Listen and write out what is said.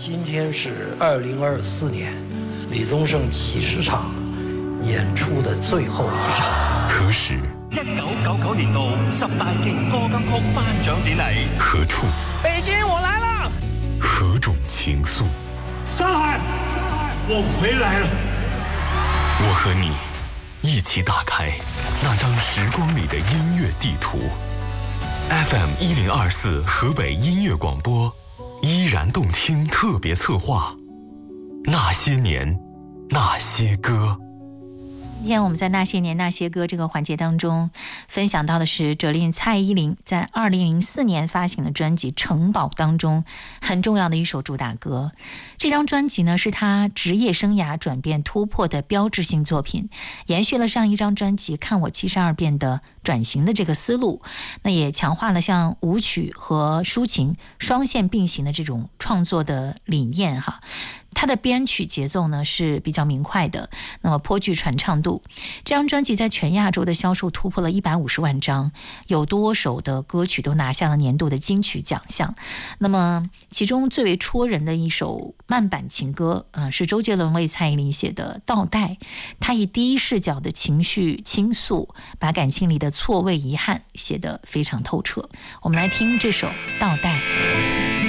今天是2024年李宗盛70场演出的最后一场。 何时 1999年度10大勁歌金曲頒獎典禮， 何處？ 北京，我來了。 何種情愫？ 上海，我回來了。 我和你一起打開那張時光裡的音樂地圖。FM 1024河北音樂廣播，依然動聽特別策劃，那些年，那些歌。 今天我们在那些年那些歌这个环节当中分享到的是哲令蔡依林在2004年发行的专辑《城堡》当中很重要的一首主打歌。这张专辑呢是她职业生涯转变突破的标志性作品，延续了上一张专辑《看我72遍》的转型的这个思路，那也强化了像舞曲和抒情双线并行的这种创作的理念哈。它的编曲节奏呢是比较明快的，那么颇具传唱度。这张专辑在全亚洲的销售突破了150万张，有多首的歌曲都拿下了年度的金曲奖项。那么其中最为戳人的一首慢板情歌是周杰伦为蔡依林写的《倒带》，他以第一视角的情绪倾诉，把感情里的错位遗憾写得非常透彻。我们来听这首《倒带》。